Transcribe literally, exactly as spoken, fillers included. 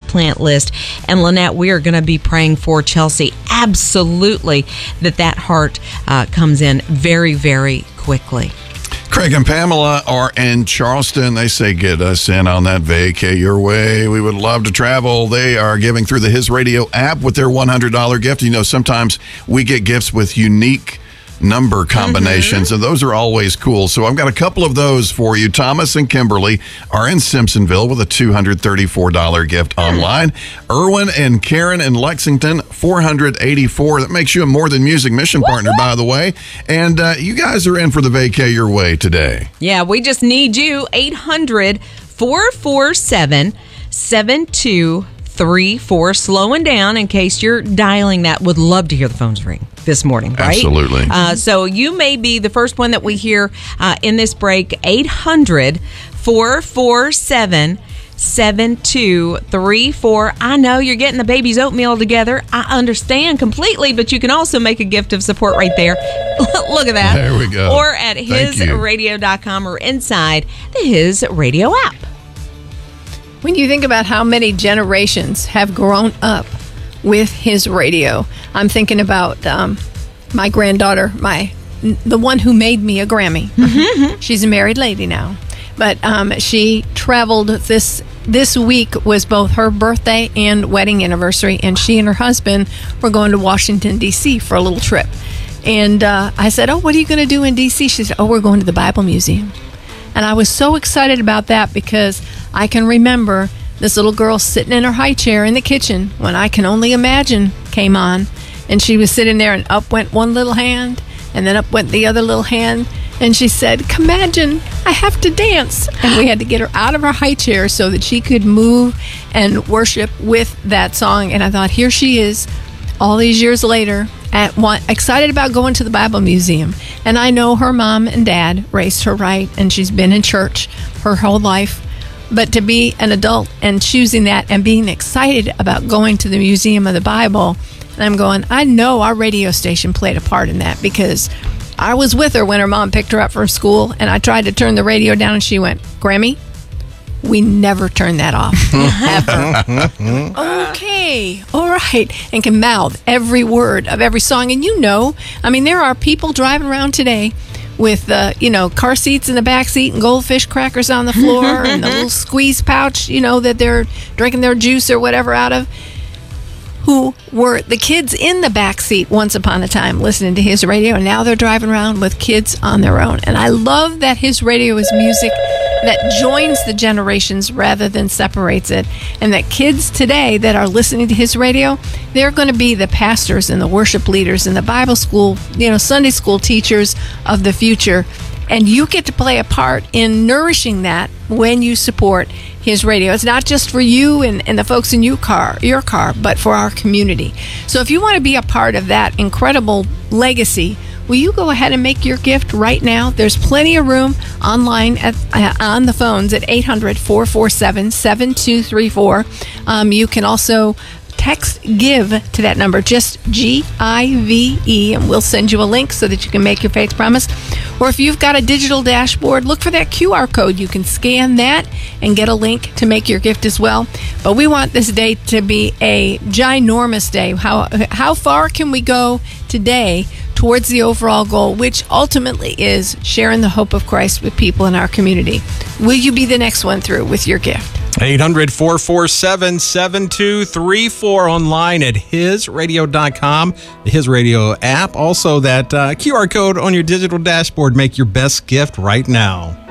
plant list. And Lynette, we are going to be praying for Chelsea. Absolutely, that that heart uh, comes in very, very quickly. Craig and Pamela are in Charleston. They say, get us in on that vacay your way. We would love to travel. They are giving through the His Radio app with their one hundred dollars gift. You know, sometimes we get gifts with unique number combinations, mm-hmm. and those are always cool. So I've got a couple of those for you. Thomas and Kimberly are in Simpsonville with a two hundred thirty-four dollars gift mm. online. Erwin and Karen in Lexington, four hundred eighty-four dollars. That makes you a More Than Music mission partner, by the way. And uh, you guys are in for the vacay your way today. Yeah, we just need you. eight hundred, four four seven, seven two three four. Slowing down in case you're dialing that. Would love to hear the phones ring this morning, right? Absolutely. Uh, so you may be the first one that we hear uh, in this break. eight hundred, four four seven, seven two three four. I know you're getting the baby's oatmeal together. I understand completely, but you can also make a gift of support right there. Look at that. There we go. Or at his radio dot com or inside the His Radio app. When you think about how many generations have grown up with His Radio, I'm thinking about um, my granddaughter, my the one who made me a Grammy. Mm-hmm. She's a married lady now, but um, she traveled this this week was both her birthday and wedding anniversary, and she and her husband were going to Washington, D C for a little trip. And uh, I said, "Oh, what are you going to do in D C?" She said, "Oh, we're going to the Bible Museum." And I was so excited about that because I can remember this little girl sitting in her high chair in the kitchen when I Can Only Imagine came on. And she was sitting there, and up went one little hand, and then up went the other little hand. And she said, "Imagine, I have to dance." And we had to get her out of her high chair so that she could move and worship with that song. And I thought, here she is, all these years later, at one, excited about going to the Bible Museum. And I know her mom and dad raised her right, and she's been in church her whole life. But to be an adult and choosing that and being excited about going to the Museum of the Bible, and I'm going, I know our radio station played a part in that, because I was with her when her mom picked her up from school, and I tried to turn the radio down, and she went, "Grammy, we never turn that off." Ever. Okay, all right. And can mouth every word of every song. And you know, I mean, there are people driving around today with, uh, you know, car seats in the back seat and goldfish crackers on the floor and the little squeeze pouch, you know, that they're drinking their juice or whatever out of, who were the kids in the back seat once upon a time listening to His Radio, and now they're driving around with kids on their own. And I love that His Radio is music that joins the generations rather than separates it, and that kids today that are listening to His Radio, they're going to be the pastors and the worship leaders and the Bible school, you know, Sunday school teachers of the future. And you get to play a part in nourishing that when you support His Radio. It's not just for you and, and the folks in your car, your car, but for our community. So if you want to be a part of that incredible legacy, will you go ahead and make your gift right now? There's plenty of room online at, uh, on the phones at eight hundred, four four seven, seven two three four. Um, you can also text GIVE to that number, just G I V E, and we'll send you a link so that you can make your faith promise. Or if you've got a digital dashboard, look for that Q R code. You can scan that and get a link to make your gift as well. But we want this day to be a ginormous day. How, how far can we go today towards the overall goal, which ultimately is sharing the hope of Christ with people in our community? Will you be the next one through with your gift? eight hundred, four four seven, seven two three four, online at his radio dot com, the His Radio app. Also, that uh, Q R code on your digital dashboard. Make your best gift right now.